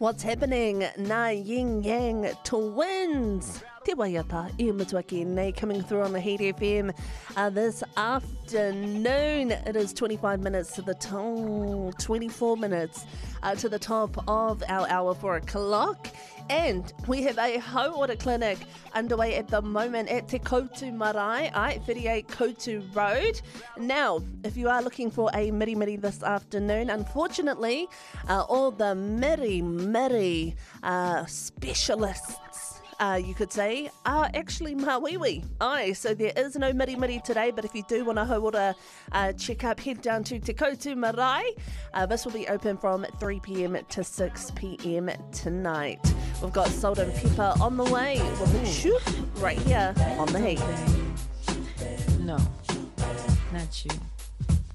What's happening? Na Yin Yang Twins. Te waiata, Ian Matuaki nei coming through on the Heat FM this afternoon. It is 25 minutes to the top, 24 minutes to the top of our hour 4 o'clock. And we have a hauora clinic underway at the moment at Te Koutu Marae, 38 Koutu Road. Now, if you are looking for a miri this afternoon, unfortunately, all the miri specialists, you could say, are actually mawiwi. Aye, so there is no miri today, but if you do want a hauora check-up, head down to Te Koutu Marae. This will be open from 3 p.m. to 6 p.m. tonight. We've got Salt and Pepper on the way with the shoot right here on the Heat. No, not you.